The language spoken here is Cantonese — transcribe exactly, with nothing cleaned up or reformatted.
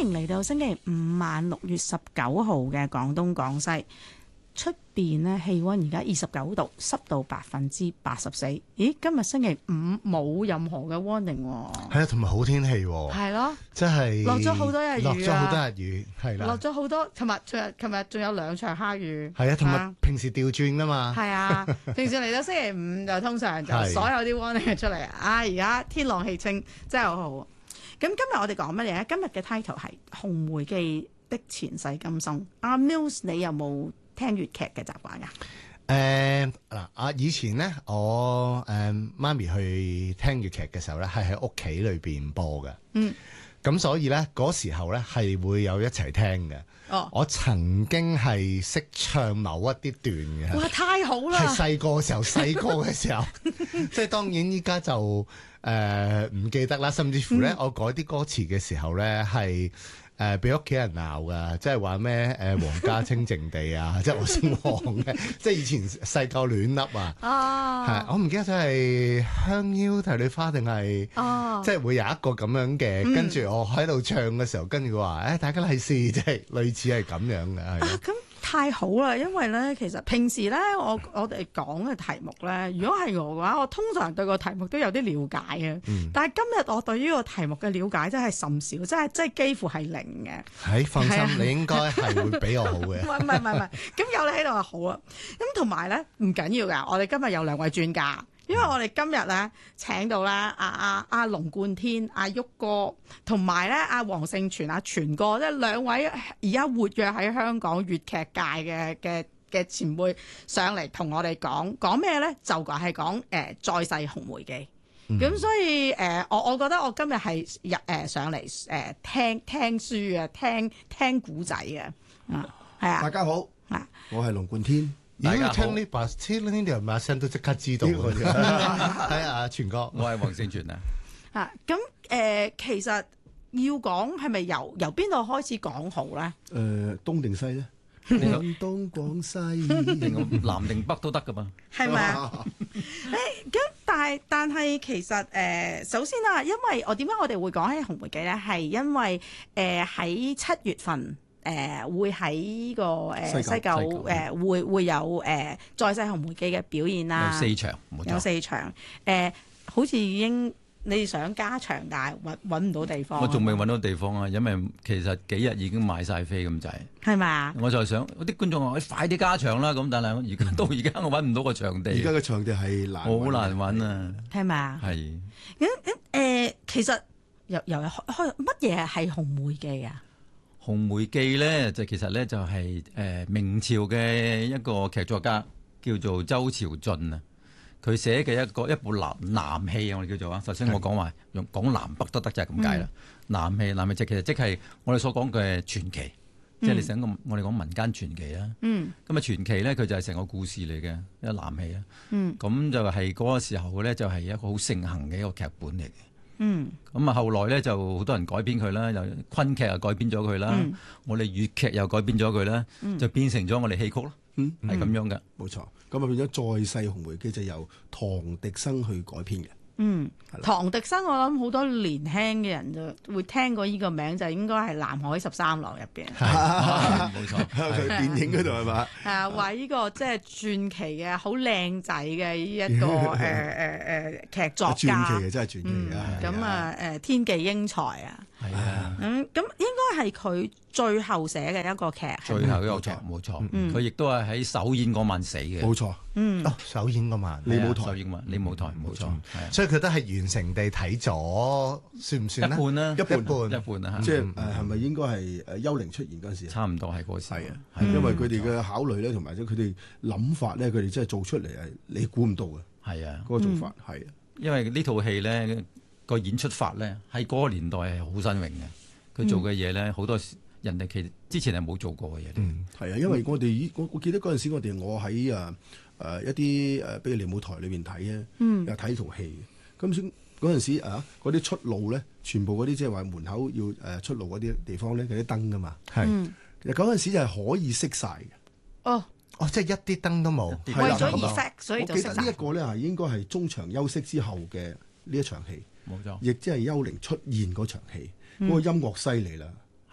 迎嚟到星期五晚六月十九號嘅廣東廣西。出邊咧氣溫而家二十九度，濕度百分之八十四。咦，今日星期五冇任何嘅 warning 喎。 係啊，同埋好天氣喎。 係咯， 即係落咗好多日雨啊， 落咗好多日雨，係啦。 落咗好多，琴日仲有，琴日仲有兩場黑雨。 係啊，同埋平時調轉㗎嘛。 係啊，平時嚟到星期五就通常就所有啲 warning 出嚟啊！而家天朗氣清，真係好好。咁今日我哋講乜嘢咧？今日嘅 title 係《紅梅記的前世今生》。阿 Mills，你有冇聽粵劇嘅習慣㗎？ 誒嗱啊！以前咧，我誒、呃、媽咪去聽粵劇嘅時候咧，係喺屋企裏邊播嘅。嗯，咁所以咧嗰時候咧係會有一齊聽嘅。哦，我曾經係識唱某一啲段嘅。 哇！太好啦！ 係細個嘅時候，細個嘅時候，即係當然依家就誒唔、呃、記得啦。甚至乎咧，嗯、我改啲歌詞嘅時候咧係。誒俾屋企人鬧噶，即係話咩誒黃家清靜地啊，即係我姓黃嘅，即係以前細個亂笠啊，係我唔記得咗係香腰帝女花定係，即係會有一個咁樣嘅，嗯、跟住我喺度唱嘅時候，跟住佢話誒大家利是，即係類似係咁樣嘅，係。啊太好啦，因為咧，其實平時咧，我我哋講嘅題目咧，如果係我嘅話，我通常對個題目都有啲了解嘅。嗯、但係今日我對呢個題目嘅了解真係甚少，真係真係幾乎係零嘅。 係放心， 啊、 你應該係會比我好嘅。 唔係唔係唔係，咁有你喺度就好啊。咁同埋咧，唔緊要㗎，我哋今日有兩位專家。因為我哋今日咧請到咧阿阿阿龍貫天、阿、啊、旭哥，同埋咧阿黃盛傳、阿傳哥，即係兩位而家活躍喺香港粵劇界嘅嘅嘅前輩上嚟同我哋講講咩咧？就係講誒再世紅梅記。咁、嗯、所以誒、呃，我我覺得我今日係入誒上嚟誒、呃、聽聽書啊，聽聽古仔嘅，嗯係啊。 大家好，啊我係龍貫天。 如果聽呢把聽呢條馬聲都即刻知道嘅，係啊，傳哥， 我係黃盛傳啊。 啊，咁、呃、誒，其實要講係咪由由邊度開始講好咧？誒、 呃，東定西咧？廣東廣西定南定北都得噶嘛？ 係咪啊？誒，咁但係但係其實誒、呃，首先啊，因為我點解我哋會講起紅梅記咧？係因為誒喺七月份。誒、呃、會喺呢、這個誒、呃、西九誒、呃、會會有誒、呃、再世紅梅記嘅表演啦， 有四場， 有四場誒、呃，好似已經你想加場，但係揾揾唔到地方。 我仲未揾到地方啊，因為其實幾日已經買晒飛咁滯，係咪啊？ 我就想啲觀眾話：你快啲加場啦！咁但係而家到而家我揾唔到個場地， 而家嘅場地係難， 好難揾啊！ 係咪啊？ 係咁咁誒，其實由由開開乜嘢係紅梅記啊？ 紅梅記咧就其實咧就係、是、誒、呃、明朝嘅一個劇作家叫做周朝俊啊，佢寫嘅一個一部南南戲啊，我哋叫做啊。首先我講話用講南北都得就係咁解啦。南戲南戲即其實即係我哋所講嘅傳奇，嗯、即係你想咁我哋講民間傳奇啦。嗯，咁啊傳奇咧佢就係成個故事嚟嘅一個南戲啊。嗯，咁就係嗰個時候咧就係一個好盛行嘅一個劇本嚟嘅。嗯，咁啊後來咧就好多人改編佢啦，又昆劇又改編咗佢啦，嗯、我哋粵劇又改編咗佢啦，嗯、就變成咗我哋戲曲咯，係咁、嗯、樣嘅， 冇錯。咁啊變咗再世紅梅記就由唐滌生去改編嘅。 嗯，唐滌生我諗好多年輕嘅人就會聽過呢個名，就應該係《南海十三郎》入邊， 冇錯， 佢電影嗰度係嘛？ 係啊，話呢個即係傳奇嘅好靚仔嘅呢一個誒誒誒劇作家，傳奇嘅真係傳奇啊！ 咁啊誒天技英才啊， 係啊， 咁咁應該係佢最後寫嘅一個劇， 最後一個劇冇錯，佢亦都係喺首演嗰晚死嘅， 冇錯， 嗯，哦首演嗰晚， 利舞台， 首演晚，利舞台冇錯， 所以佢都係完成地睇咗，算唔算咧？ 一半啦， 一半一半啊， 即係誒係咪應該係誒幽靈出現嗰陣時？ 差唔多係嗰時， 係啊，因為佢哋嘅考慮咧，同埋即佢哋諗法咧，佢哋真係做出嚟係你估唔到嘅， 係啊， 嗰個做法係啊， 因為呢套戲咧個演出法咧喺嗰個年代係好新穎嘅，佢做嘅嘢咧好多人哋其實之前係冇做過嘅嘢。嗯， 係啊，因為我哋我我記得嗰陣時我哋我喺啊誒一啲誒比如利舞台裏邊睇咧，嗯，又睇套戲嘅，咁先嗰陣時啊嗰啲出路咧，全部嗰啲即係話門口要誒出路嗰啲地方咧，有啲燈噶嘛，係，其實嗰陣時就係可以熄晒嘅。 哦， 哦，即係一啲燈都冇， 為咗 effect，所以就熄晒。 我記得呢一個咧係應該係中場休息之後嘅呢一場戲， 冇錯， 亦即係幽靈出現嗰場戲，嗰個音樂犀利啦。